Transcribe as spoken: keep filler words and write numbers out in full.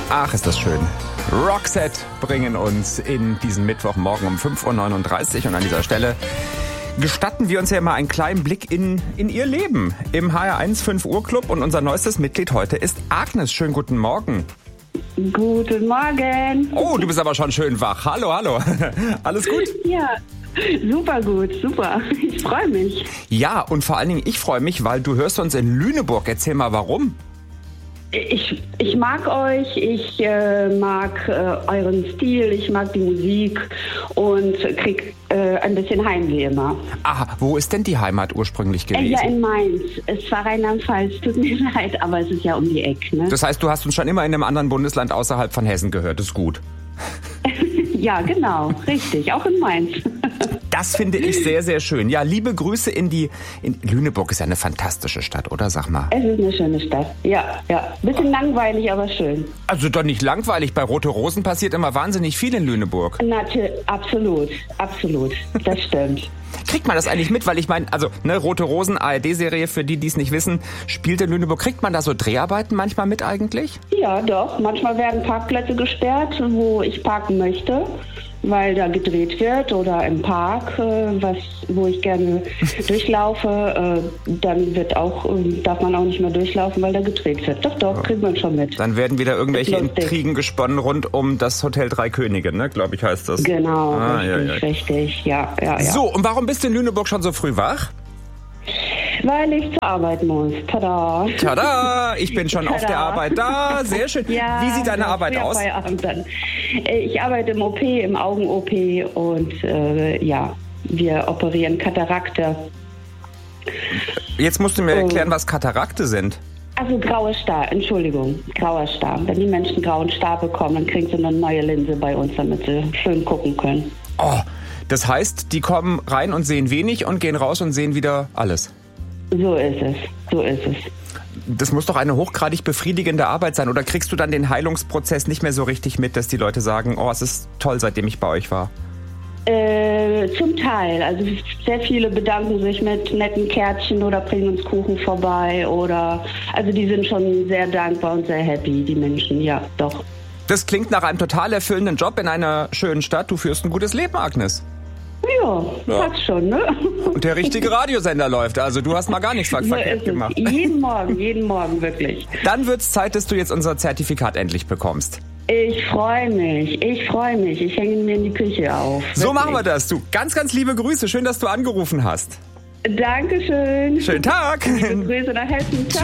Ach, ist das schön. Roxette bringen uns in diesen Mittwochmorgen um fünf Uhr neununddreißig und an dieser Stelle gestatten wir uns ja mal einen kleinen Blick in, in ihr Leben im H R eins fünf Uhr Club und unser neuestes Mitglied heute ist Agnes. Schönen guten Morgen. Guten Morgen. Oh, du bist aber schon schön wach. Hallo, hallo. Alles gut? Ja, super gut, super. Ich freue mich. Ja, und vor allen Dingen, ich freue mich, weil du hörst uns in Lüneburg. Erzähl mal, warum? Ich, ich mag euch, ich äh, mag äh, euren Stil, ich mag die Musik und krieg äh, ein bisschen Heimweh immer. Aha, wo ist denn die Heimat ursprünglich gewesen? Äh, ja, in Mainz. Es war Rheinland-Pfalz, tut mir leid, aber es ist ja um die Ecke. Ne? Das heißt, du hast uns schon immer in einem anderen Bundesland außerhalb von Hessen gehört. Das ist gut. Ja, genau, richtig, auch in Mainz. Das finde ich sehr, sehr schön. Ja, liebe Grüße in die... In Lüneburg ist ja eine fantastische Stadt, oder? Sag mal. Es ist eine schöne Stadt, ja, ja. Bisschen langweilig, aber schön. Also doch nicht langweilig. Bei Rote Rosen passiert immer wahnsinnig viel in Lüneburg. Natürlich, absolut, absolut. Das stimmt. Kriegt man das eigentlich mit? Weil ich meine, also ne, Rote Rosen, A R D-Serie, für die, die es nicht wissen, spielt in Lüneburg. Kriegt man da so Dreharbeiten manchmal mit eigentlich? Ja, doch. Manchmal werden Parkplätze gesperrt, wo ich parken möchte, weil da gedreht wird oder im Park, äh, was, wo ich gerne durchlaufe. Äh, dann wird auch, äh, darf man auch nicht mehr durchlaufen, weil da gedreht wird. Doch, doch, kriegt man schon mit. Dann werden wieder irgendwelche Intrigen gesponnen rund um das Hotel Drei Könige, ne? Glaube ich, heißt das. Genau, ah, richtig, ja, ja. richtig, ja, ja, ja. So, und warum bist du in Lüneburg schon so früh wach? Weil ich zur Arbeit muss. Tada. Tada, ich bin schon Tada. auf der Arbeit da. Sehr schön. Ja, wie sieht deine Arbeit aus? Feierabend dann. Ich arbeite im O P, im Augen-O P und äh, ja, wir operieren Katarakte. Jetzt musst du mir erklären, was Katarakte sind. Also graue Star, Entschuldigung, grauer Star. Wenn die Menschen grauen Star bekommen, dann kriegen sie eine neue Linse bei uns, damit sie schön gucken können. Oh, das heißt, die kommen rein und sehen wenig und gehen raus und sehen wieder alles. So ist es, so ist es. Das muss doch eine hochgradig befriedigende Arbeit sein. Oder kriegst du dann den Heilungsprozess nicht mehr so richtig mit, dass die Leute sagen, oh, es ist toll, seitdem ich bei euch war? Äh, zum Teil. Also sehr viele bedanken sich mit netten Kärtchen oder bringen uns Kuchen vorbei. Oder also die sind schon sehr dankbar und sehr happy, die Menschen, ja, doch. Das klingt nach einem total erfüllenden Job in einer schönen Stadt. Du führst ein gutes Leben, Agnes. Ja, ja. Passt schon, ne? Und der richtige Radiosender läuft, also du hast mal gar nichts ver- so verkehrt gemacht. Jeden Morgen, jeden Morgen, wirklich. Dann wird's Zeit, dass du jetzt unser Zertifikat endlich bekommst. Ich freue mich, ich freue mich. Ich hänge mir in die Küche auf. Wirklich. So machen wir das. Du, ganz, ganz liebe Grüße. Schön, dass du angerufen hast. Dankeschön. Schönen Tag. Liebe Grüße nach Hessen. Ciao.